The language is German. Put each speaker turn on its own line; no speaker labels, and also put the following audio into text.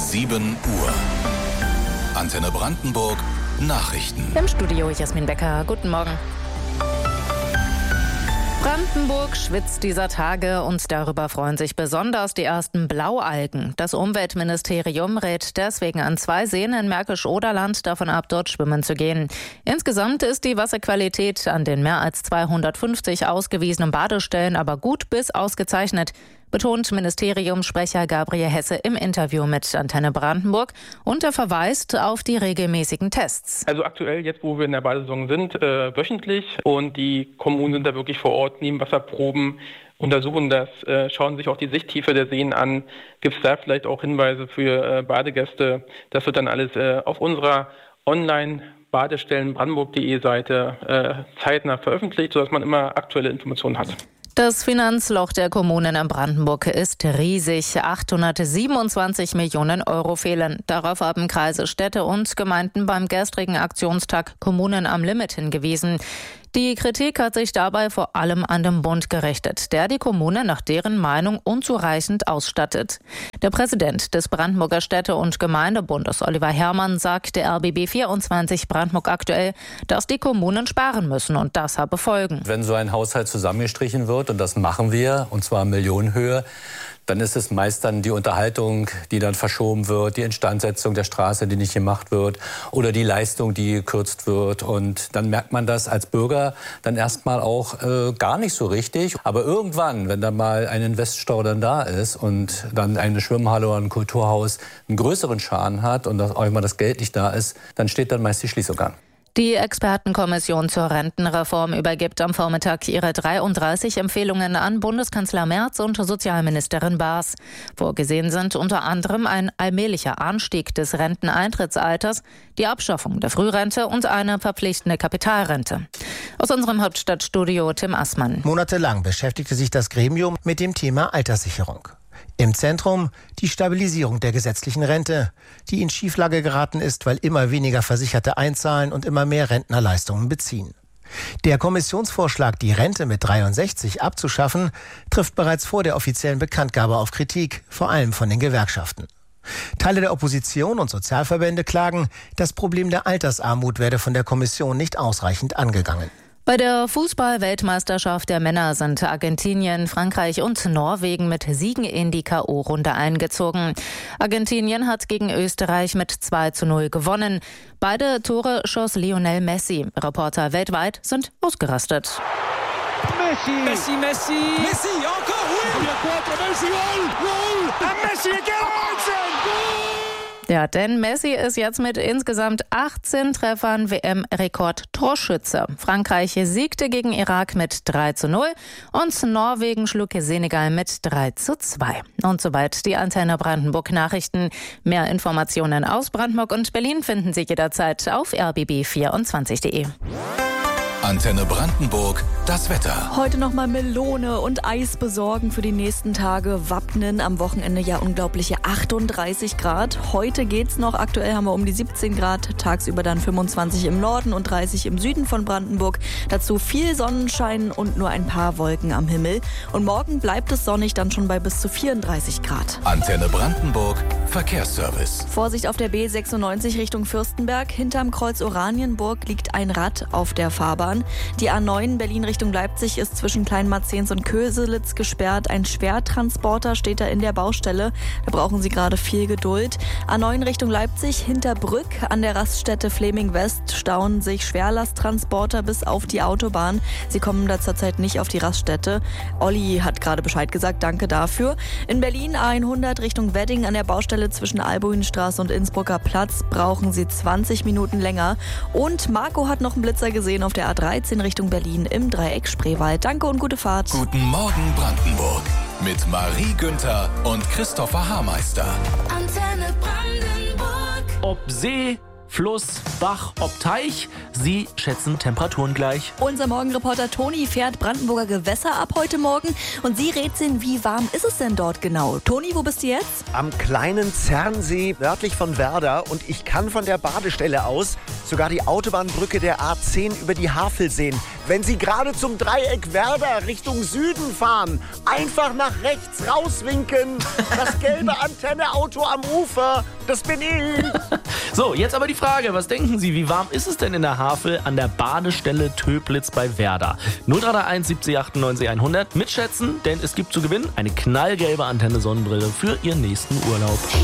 7 Uhr. Antenne Brandenburg Nachrichten.
Im Studio Jasmin Becker. Guten Morgen. Brandenburg schwitzt dieser Tage und darüber freuen sich besonders die ersten Blaualgen. Das Umweltministerium rät deswegen an 2 Seen in Märkisch-Oderland davon ab, dort schwimmen zu gehen. Insgesamt ist die Wasserqualität an den mehr als 250 ausgewiesenen Badestellen aber gut bis ausgezeichnet, betont Ministeriumssprecher Gabriel Hesse im Interview mit Antenne Brandenburg, und er verweist auf die regelmäßigen Tests.
Also aktuell, jetzt wo wir in der Badesaison sind, wöchentlich, und die Kommunen sind da wirklich vor Ort, nehmen Wasserproben, untersuchen das, schauen sich auch die Sichttiefe der Seen an. Gibt es da vielleicht auch Hinweise für Badegäste? Das wird dann alles auf unserer Online-Badestellen-Brandenburg.de Seite zeitnah veröffentlicht, sodass man immer aktuelle Informationen hat.
Das Finanzloch der Kommunen in Brandenburg ist riesig. 827 Millionen Euro fehlen. Darauf haben Kreise, Städte und Gemeinden beim gestrigen Aktionstag Kommunen am Limit hingewiesen. Die Kritik hat sich dabei vor allem an den Bund gerichtet, der die Kommunen nach deren Meinung unzureichend ausstattet. Der Präsident des Brandenburger Städte- und Gemeindebundes, Oliver Herrmann, sagt der RBB 24 Brandenburg aktuell, dass die Kommunen sparen müssen, und das habe Folgen.
Wenn so ein Haushalt zusammengestrichen wird, und das machen wir, und zwar in Millionenhöhe, dann ist es meist dann die Unterhaltung, die dann verschoben wird, die Instandsetzung der Straße, die nicht gemacht wird, oder die Leistung, die gekürzt wird. Und dann merkt man das als Bürger dann erstmal auch gar nicht so richtig. Aber irgendwann, wenn dann mal ein Investstau dann da ist und dann eine Schwimmhalle oder ein Kulturhaus einen größeren Schaden hat und auch immer das Geld nicht da ist, dann steht dann meist die Schließung an.
Die Expertenkommission zur Rentenreform übergibt am Vormittag ihre 33 Empfehlungen an Bundeskanzler Merz und Sozialministerin Baas. Vorgesehen sind unter anderem ein allmählicher Anstieg des Renteneintrittsalters, die Abschaffung der Frührente und eine verpflichtende Kapitalrente. Aus unserem Hauptstadtstudio Tim Assmann.
Monatelang beschäftigte sich das Gremium mit dem Thema Alterssicherung. Im Zentrum die Stabilisierung der gesetzlichen Rente, die in Schieflage geraten ist, weil immer weniger Versicherte einzahlen und immer mehr Rentner Leistungen beziehen. Der Kommissionsvorschlag, die Rente mit 63 abzuschaffen, trifft bereits vor der offiziellen Bekanntgabe auf Kritik, vor allem von den Gewerkschaften. Teile der Opposition und Sozialverbände klagen, das Problem der Altersarmut werde von der Kommission nicht ausreichend angegangen.
Bei der Fußball-Weltmeisterschaft der Männer sind Argentinien, Frankreich und Norwegen mit Siegen in die K.O.-Runde eingezogen. Argentinien hat gegen Österreich mit 2:0 gewonnen. Beide Tore schoss Lionel Messi. Reporter weltweit sind ausgerastet.
Messi, Messi, Messi, Messi, encore, oui! Messi, Goal! Messi again! Goal!
Ja, denn Messi ist jetzt mit insgesamt 18 Treffern WM-Rekord-Torschütze. Frankreich siegte gegen Irak mit 3:0 und Norwegen schlug Senegal mit 3:2. Und soweit die Antenne Brandenburg Nachrichten. Mehr Informationen aus Brandenburg und Berlin finden Sie jederzeit auf rbb24.de.
Antenne Brandenburg, das Wetter.
Heute nochmal Melone und Eis besorgen für die nächsten Tage. Wappnen am Wochenende ja unglaubliche 38 Grad. Heute geht's noch. Aktuell haben wir um die 17 Grad. Tagsüber dann 25 im Norden und 30 im Süden von Brandenburg. Dazu viel Sonnenschein und nur ein paar Wolken am Himmel. Und morgen bleibt es sonnig, dann schon bei bis zu 34 Grad.
Antenne Brandenburg, Verkehrsservice.
Vorsicht auf der B96 Richtung Fürstenberg. Hinterm Kreuz Oranienburg liegt ein Rad auf der Fahrbahn. Die A9 Berlin Richtung Leipzig ist zwischen Kleinmarzens und Köselitz gesperrt. Ein Schwertransporter steht da in der Baustelle. Da brauchen Sie gerade viel Geduld. A9 Richtung Leipzig, Hinterbrück an der Raststätte Fleming West stauen sich Schwerlasttransporter bis auf die Autobahn. Sie kommen da zurzeit nicht auf die Raststätte. Olli hat gerade Bescheid gesagt, danke dafür. In Berlin A100 Richtung Wedding an der Baustelle zwischen Albuinstraße und Innsbrucker Platz brauchen Sie 20 Minuten länger. Und Marco hat noch einen Blitzer gesehen auf der A13 Richtung Berlin im Dreieck Spreewald. Danke und gute Fahrt.
Guten Morgen Brandenburg mit Marie Günther und Christopher Hameister.
Antenne Brandenburg.
Ob See
Fluss, Bach, ob Teich? Sie schätzen Temperaturen gleich.
Unser Morgenreporter Toni fährt Brandenburger Gewässer ab heute Morgen und Sie rätseln, wie warm ist es denn dort genau? Toni, wo bist du jetzt?
Am kleinen Zernsee nördlich von Werder und ich kann von der Badestelle aus sogar die Autobahnbrücke der A10 über die Havel sehen. Wenn Sie gerade zum Dreieck Werder Richtung Süden fahren, einfach nach rechts rauswinken. Das gelbe Antenneauto am Ufer, das bin ich.
So, jetzt aber die Frage, was denken Sie, wie warm ist es denn in der Havel an der Badestelle Töplitz bei Werder? 0331 70 98 100 mitschätzen, denn es gibt zu gewinnen eine knallgelbe Antenne-Sonnenbrille für Ihren nächsten Urlaub.